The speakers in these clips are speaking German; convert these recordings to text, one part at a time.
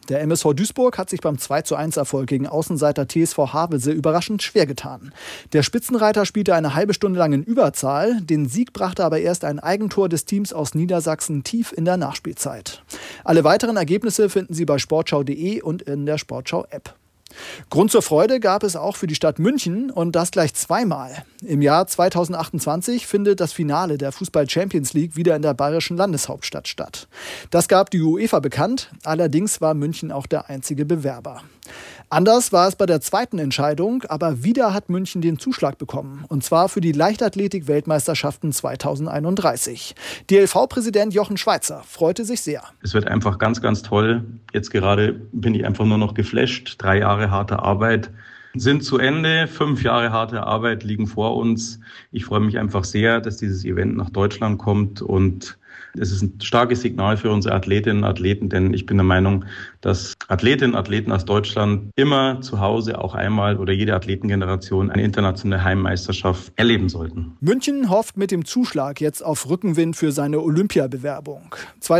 Der MSV Duisburg hat sich beim 2:1-Erfolg gegen Außenseiter TSV Havelse überraschend schwer getan. Der Spitzenreiter spielte eine halbe Stunde lang in Überzahl. Den Sieg brachte aber erst ein Eigentor des Teams aus Niedersachsen tief in der Nachspielzeit. Alle weiteren Ergebnisse finden Sie bei sportschau.de und in der Sportschau-App. Grund zur Freude gab es auch für die Stadt München und das gleich zweimal. Im Jahr 2028 findet das Finale der Fußball-Champions League wieder in der bayerischen Landeshauptstadt statt. Das gab die UEFA bekannt, allerdings war München auch der einzige Bewerber. Anders war es bei der zweiten Entscheidung, aber wieder hat München den Zuschlag bekommen. Und zwar für die Leichtathletik-Weltmeisterschaften 2031. DLV-Präsident Jochen Schweizer freute sich sehr. Es wird einfach ganz, ganz toll. Jetzt gerade bin ich einfach nur noch geflasht. 3 Jahre harte Arbeit sind zu Ende. 5 Jahre harte Arbeit liegen vor uns. Ich freue mich einfach sehr, dass dieses Event nach Deutschland kommt und es ist ein starkes Signal für unsere Athletinnen und Athleten, denn ich bin der Meinung, dass Athletinnen und Athleten aus Deutschland immer zu Hause auch einmal oder jede Athletengeneration eine internationale Heimmeisterschaft erleben sollten. München hofft mit dem Zuschlag jetzt auf Rückenwind für seine Olympiabewerbung.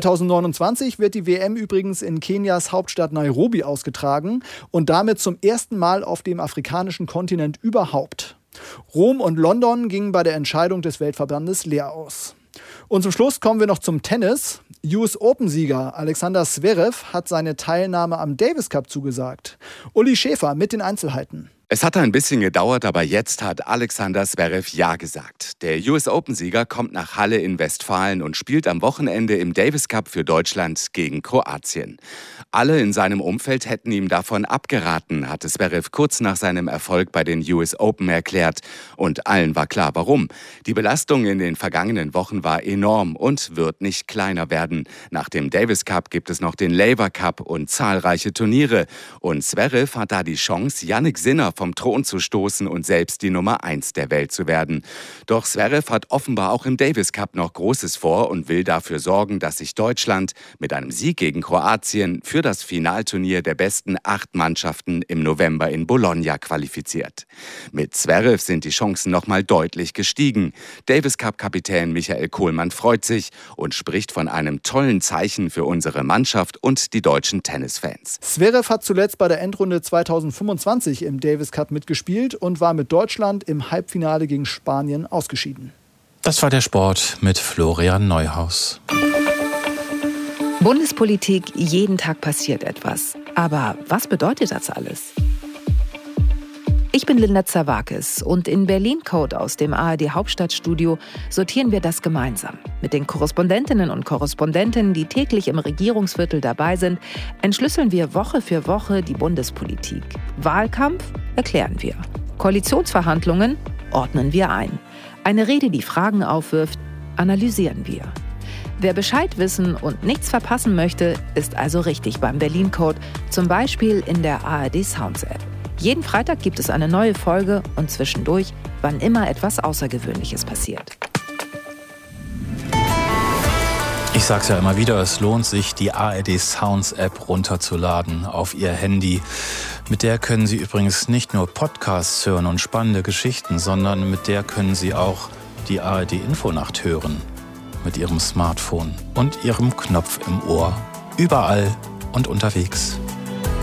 2029 wird die WM übrigens in Kenias Hauptstadt Nairobi ausgetragen und damit zum ersten Mal auf dem afrikanischen Kontinent überhaupt. Rom und London gingen bei der Entscheidung des Weltverbandes leer aus. Und zum Schluss kommen wir noch zum Tennis. US-Open-Sieger Alexander Zverev hat seine Teilnahme am Davis Cup zugesagt. Uli Schäfer mit den Einzelheiten. Es hat ein bisschen gedauert, aber jetzt hat Alexander Zverev Ja gesagt. Der US-Open-Sieger kommt nach Halle in Westfalen und spielt am Wochenende im Davis Cup für Deutschland gegen Kroatien. Alle in seinem Umfeld hätten ihm davon abgeraten, hatte Zverev kurz nach seinem Erfolg bei den US Open erklärt. Und allen war klar, warum. Die Belastung in den vergangenen Wochen war enorm und wird nicht kleiner werden. Nach dem Davis Cup gibt es noch den Laver Cup und zahlreiche Turniere. Und Zverev hat da die Chance, Jannik Sinner vom Thron zu stoßen und selbst die Nummer 1 der Welt zu werden. Doch Zverev hat offenbar auch im Davis Cup noch Großes vor und will dafür sorgen, dass sich Deutschland mit einem Sieg gegen Kroatien für das Finalturnier der besten 8 Mannschaften im November in Bologna qualifiziert. Mit Zverev sind die Chancen nochmal deutlich gestiegen. Davis Cup-Kapitän Michael Kohlmann freut sich und spricht von einem tollen Zeichen für unsere Mannschaft und die deutschen Tennisfans. Zverev hat zuletzt bei der Endrunde 2025 im Davis Cup mitgespielt und war mit Deutschland im Halbfinale gegen Spanien ausgeschieden. Das war der Sport mit Florian Neuhaus. Bundespolitik, jeden Tag passiert etwas. Aber was bedeutet das alles? Ich bin Linda Zawakis und in Berlin Code aus dem ARD Hauptstadtstudio sortieren wir das gemeinsam. Mit den Korrespondentinnen und Korrespondenten, die täglich im Regierungsviertel dabei sind, entschlüsseln wir Woche für Woche die Bundespolitik. Wahlkampf erklären wir. Koalitionsverhandlungen ordnen wir ein. Eine Rede, die Fragen aufwirft, analysieren wir. Wer Bescheid wissen und nichts verpassen möchte, ist also richtig beim Berlin Code, zum Beispiel in der ARD Sounds App. Jeden Freitag gibt es eine neue Folge und zwischendurch, wann immer etwas Außergewöhnliches passiert. Ich sag's ja immer wieder, es lohnt sich, die ARD Sounds App runterzuladen auf Ihr Handy. Mit der können Sie übrigens nicht nur Podcasts hören und spannende Geschichten, sondern mit der können Sie auch die ARD Infonacht hören. Mit Ihrem Smartphone und Ihrem Knopf im Ohr. Überall und unterwegs.